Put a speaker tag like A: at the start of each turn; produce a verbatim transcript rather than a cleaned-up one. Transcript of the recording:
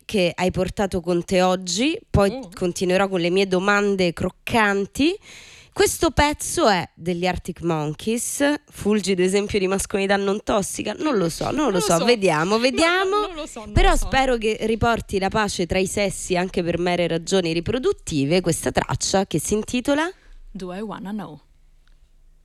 A: che hai portato con te oggi, poi
B: Mm.
A: continuerò con le mie domande croccanti. Questo pezzo è degli Arctic Monkeys, fulgido esempio di mascolinità non tossica, non lo so, non lo so, vediamo, vediamo.
B: No, no, non lo so, non
A: Però
B: lo so.
A: spero che riporti la pace tra i sessi anche per mere ragioni riproduttive, questa traccia che si intitola
B: Do I Wanna Know.